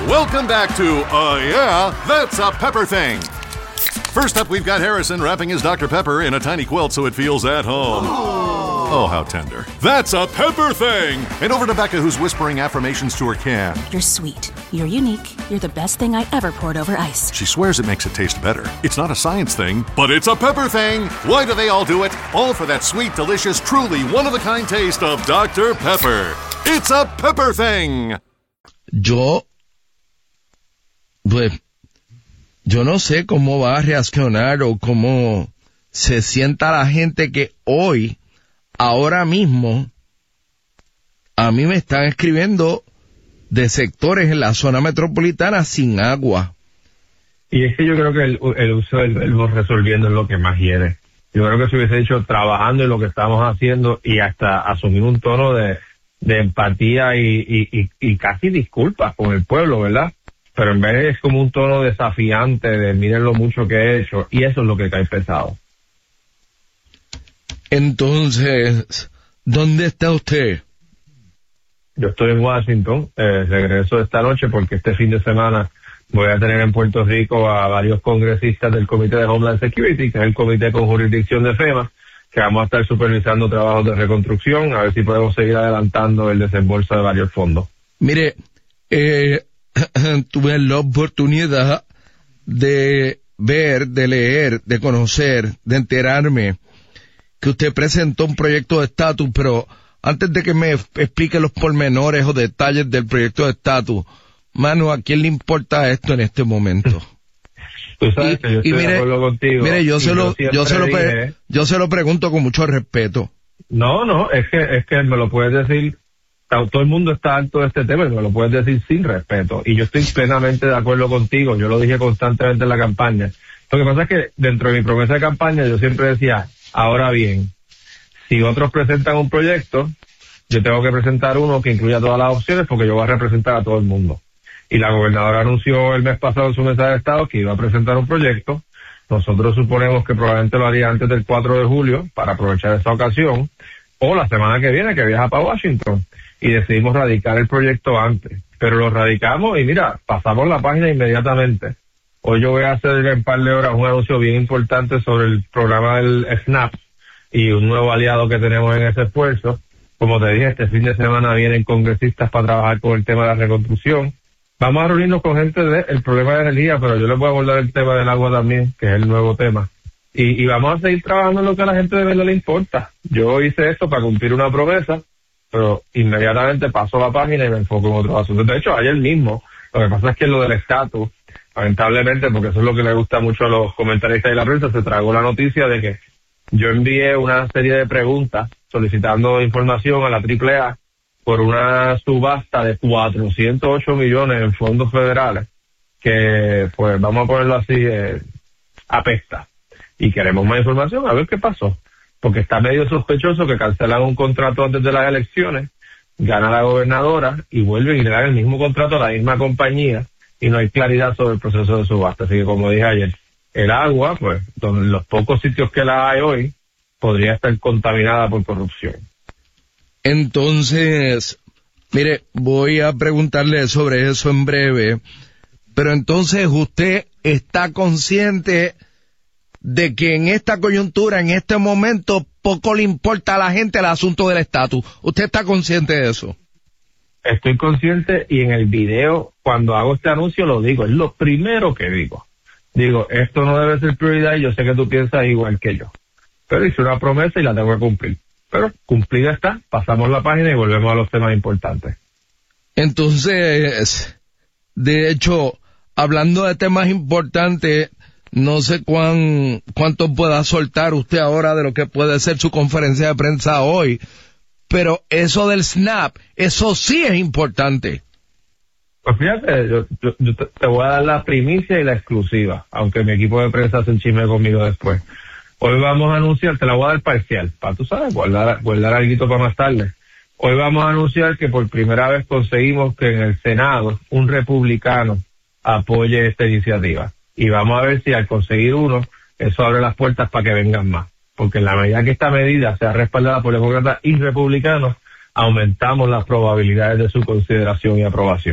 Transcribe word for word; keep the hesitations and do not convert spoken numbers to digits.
Welcome back to, uh, yeah, that's a Pepper Thing. First up, we've got Harrison wrapping his Doctor Pepper in a tiny quilt so it feels at home. Oh, how tender. That's a Pepper Thing! And over to Becca, who's whispering affirmations to her can. You're sweet. You're unique. You're the best thing I ever poured over ice. She swears it makes it taste better. It's not a science thing, but it's a Pepper Thing! Why do they all do it? All for that sweet, delicious, truly one-of-a-kind taste of Doctor Pepper. It's a Pepper Thing! Yo... Pues... Yo no sé cómo va a reaccionar o cómo se sienta la gente que hoy, ahora mismo, a mí me están escribiendo de sectores en la zona metropolitana sin agua. Y es que yo creo que el, el uso del verbo resolviendo es lo que más hiere. Yo creo que se hubiese dicho trabajando en lo que estamos haciendo y hasta asumir un tono de, de empatía y, y, y, y casi disculpas con el pueblo, ¿verdad? Pero en vez es como un tono desafiante de miren lo mucho que he hecho, y eso es lo que cae pesado. Entonces, ¿dónde está usted? Yo estoy en Washington, eh, regreso esta noche porque este fin de semana voy a tener en Puerto Rico a varios congresistas del Comité de Homeland Security, que es el comité con jurisdicción de FEMA, que vamos a estar supervisando trabajos de reconstrucción, a ver si podemos seguir adelantando el desembolso de varios fondos. Mire, eh... tuve la oportunidad de ver, de leer, de conocer, de enterarme que usted presentó un proyecto de estatus, pero antes de que me explique los pormenores o detalles del proyecto de estatus, mano, ¿a quién le importa esto en este momento? Tú sabes y, que yo estoy mire, de acuerdo contigo. Mire, yo se lo, yo, yo se lo, dije, yo se lo pregunto con mucho respeto. No, no, es que, es que me lo puedes decir. Todo el mundo está harto de este tema y me lo puedes decir sin respeto. Y yo estoy plenamente de acuerdo contigo. Yo lo dije constantemente en la campaña. Lo que pasa es que dentro de mi promesa de campaña yo siempre decía, ahora bien, si otros presentan un proyecto, yo tengo que presentar uno que incluya todas las opciones porque yo voy a representar a todo el mundo. Y la gobernadora anunció el mes pasado en su mensaje de Estado que iba a presentar un proyecto. Nosotros suponemos que probablemente lo haría antes del cuatro de julio para aprovechar esa ocasión, o la semana que viene que viaja para Washington. Y decidimos radicar el proyecto antes. Pero lo radicamos y mira, pasamos la página inmediatamente. Hoy yo voy a hacer en un par de horas un anuncio bien importante sobre el programa del SNAP y un nuevo aliado que tenemos en ese esfuerzo. Como te dije, este fin de semana vienen congresistas para trabajar con el tema de la reconstrucción. Vamos a reunirnos con gente del problema de energía, pero yo les voy a abordar el tema del agua también, que es el nuevo tema. Y, y vamos a seguir trabajando en lo que a la gente de verdad le importa. Yo hice esto para cumplir una promesa, pero inmediatamente paso la página y me enfoco en otros asuntos. De hecho, ayer mismo, lo que pasa es que lo del estatus, lamentablemente, porque eso es lo que le gusta mucho a los comentaristas y la prensa, se tragó la noticia de que yo envié una serie de preguntas solicitando información a la triple A por una subasta de cuatrocientos ocho millones en fondos federales, que, pues, vamos a ponerlo así, eh, apesta. Y queremos más información, a ver qué pasó. Porque está medio sospechoso que cancelan un contrato antes de las elecciones, gana la gobernadora y vuelven y le dan el mismo contrato a la misma compañía y no hay claridad sobre el proceso de subasta. Así que, como dije ayer, el agua, pues, en los pocos sitios que la hay hoy, podría estar contaminada por corrupción. Entonces, mire, voy a preguntarle sobre eso en breve, pero entonces usted está consciente de que en esta coyuntura, en este momento, poco le importa a la gente el asunto del estatus. ¿Usted está consciente de eso? Estoy consciente y en el video, cuando hago este anuncio, lo digo. Es lo primero que digo. Digo, esto no debe ser prioridad y yo sé que tú piensas igual que yo. Pero hice una promesa y la tengo que cumplir. Pero cumplida está, pasamos la página y volvemos a los temas importantes. Entonces, de hecho, hablando de temas importantes, no sé cuán cuánto pueda soltar usted ahora de lo que puede ser su conferencia de prensa hoy, pero eso del SNAP, eso sí es importante. Pues fíjate, yo, yo, yo te voy a dar la primicia y la exclusiva, aunque mi equipo de prensa hace un chisme conmigo después. Hoy vamos a anunciar, te la voy a dar parcial, para tú sabes, guardar, guardar algo para más tarde. Hoy vamos a anunciar que por primera vez conseguimos que en el Senado un republicano apoye esta iniciativa. Y vamos a ver si al conseguir uno, eso abre las puertas para que vengan más. Porque en la medida que esta medida sea respaldada por demócratas y republicanos, aumentamos las probabilidades de su consideración y aprobación.